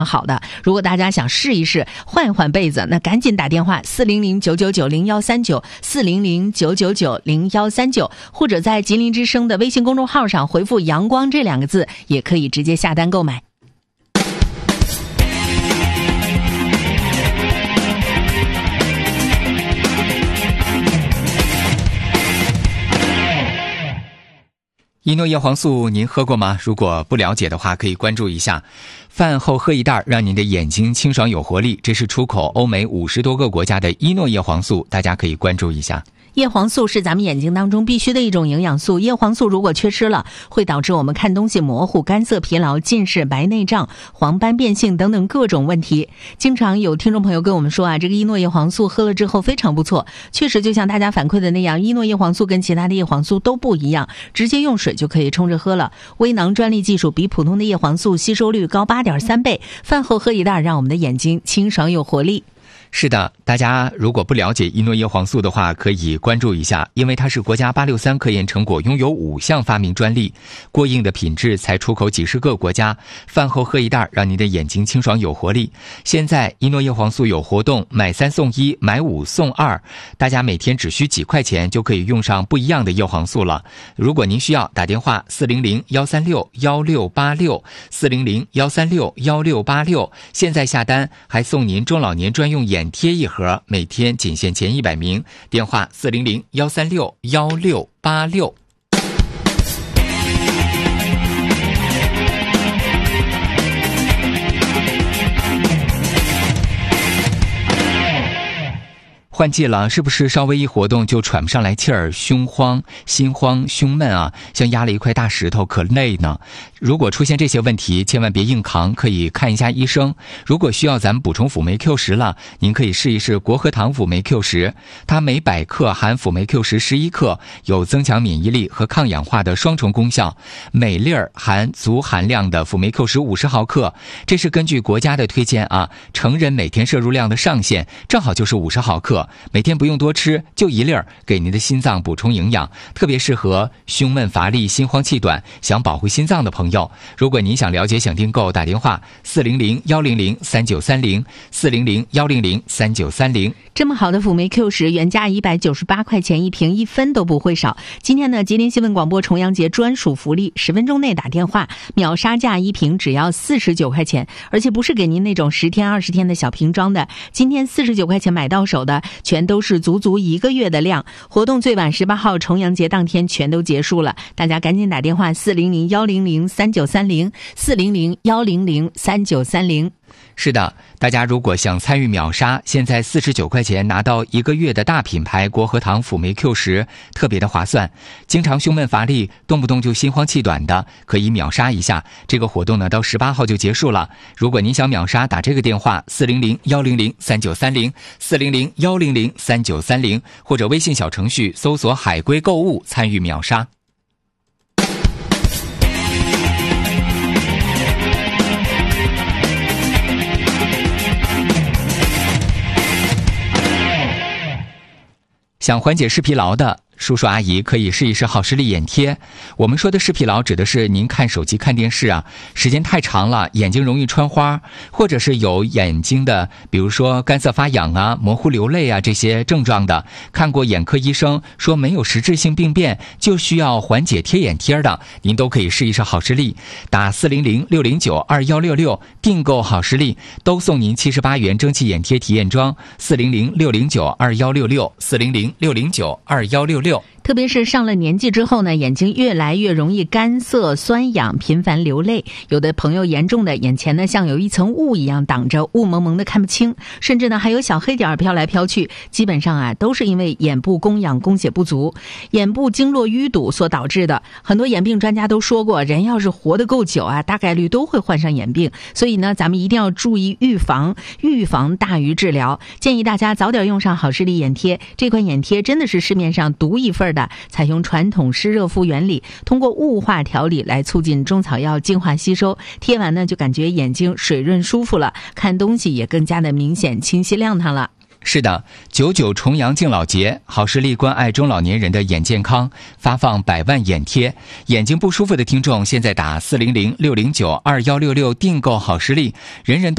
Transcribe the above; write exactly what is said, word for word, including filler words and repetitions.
好的，如果大家想试一试换一换被子，那赶紧打电话四零零九九九零幺三九 四零零九九九零幺三九，或者在吉林之声的微信公众号上回复阳光这两个字，也可以直接下单购买。 一诺叶黄素您喝过吗？如果不了解的话，可以关注一下。饭后喝一袋，让您的眼睛清爽有活力，这是出口欧美五十多个国家的一诺叶黄素，大家可以关注一下。 叶黄素是咱们眼睛当中必须的一种营养素，叶黄素如果缺失了，会导致我们看东西模糊、干涩、疲劳、近视、白内障、黄斑变性等等各种问题。经常有听众朋友跟我们说啊，这个一诺叶黄素喝了之后非常不错，确实就像大家反馈的那样，一诺叶黄素跟其他的叶黄素都不一样，直接用水就可以冲着喝了。微囊专利技术比普通的叶黄素吸收率高 八点三倍，饭后喝一袋，让我们的眼睛清爽有活力。 是的，大家如果不了解一诺叶黄素的话，可以关注一下，因为它是国家八六三科研成果，拥有五项发明专利，过硬的品质才出口几十个国家。饭后喝一袋，让您的眼睛清爽有活力。现在一诺叶黄素有活动，买三送一，买五送二，大家每天只需几块钱就可以用上不一样的叶黄素了。如果您需要，打电话四零零一三六一六八六 四零零一三六一六八六，现在下单还送您中老年专用眼贴一盒，每天仅限前一百名，电话四零零一三六一六八六。换季了，是不是稍微一活动就喘不上来气儿，胸慌、心慌、胸闷啊，像压了一块大石头，可累呢？如果出现这些问题，千万别硬扛，可以看一下医生。如果需要咱们补充辅酶 Q 十了，您可以试一试国和堂辅酶 Q 十，它每百克含辅酶 Q 十十一克，有增强免疫力和抗氧化的双重功效。每粒儿含足含量的辅酶 Q 十五十毫克，这是根据国家的推荐啊，成人每天摄入量的上限正好就是五十毫克。每天不用多吃，就一粒儿，给您的心脏补充营养，特别适合胸闷乏力、心慌气短、想保护心脏的朋友。如果您想了解、想订购，打电话四零零一零零三九三零 四零零一零零三九三零。 这么好的辅酶 Q 十，原价一百九十八块钱一瓶，一分都不会少。今天呢，吉林新闻广播重阳节专属福利，十分钟内打电话，秒杀价一瓶只要四十九块钱，而且不是给您那种十天二十天的小瓶装的，今天四十九块钱买到手的，全都是足足一个月的量。活动最晚十八号重阳节当天全都结束了，大家赶紧打电话四零零一零零三九三零 四零零一零零三九三零。 是的，大家如果想参与秒杀，现在四十九块钱拿到一个月的大品牌国和堂辅酶 Q 十，特别的划算。经常胸闷乏力，动不动就心慌气短的，可以秒杀一下。这个活动呢，到十八号就结束了。如果您想秒杀，打这个电话四零零一零零三九三零 四零零一零零三九三零，或者微信小程序搜索海龟购物参与秒杀。想缓解视疲劳的叔叔阿姨可以试一试好视力眼贴。我们说的视疲劳指的是您看手机看电视啊，时间太长了，眼睛容易穿花，或者是有眼睛的比如说干涩发痒啊、模糊流泪啊这些症状的，看过眼科医生说没有实质性病变，就需要缓解贴眼贴的，您都可以试一试好视力。打四零零六零九二一六六订购好视力，都送您七十八元蒸汽眼贴体验装。四零零六零九二一六六 四零零六零九二一六六。 特别是上了年纪之后呢，眼睛越来越容易干涩、酸痒、频繁流泪。有的朋友严重的眼前呢像有一层雾一样挡着，雾蒙蒙的看不清，甚至呢还有小黑点飘来飘去，基本上啊都是因为眼部供氧供血不足、眼部经络淤堵所导致的。很多眼病专家都说过，人要是活得够久啊，大概率都会患上眼病。所以呢，咱们一定要注意预防，预防大于治疗。建议大家早点用上好视力眼贴，这款眼贴真的是市面上独一份的，采用传统湿热敷原理，通过雾化调理来促进中草药净化吸收，贴完呢就感觉眼睛水润舒服了，看东西也更加的明显清晰亮堂了。 是的，九九重阳敬老节，好视力关爱中老年人的眼健康，发放百万眼贴。眼睛不舒服的听众，现在打四零零六零九二一六六订购好视力，人人都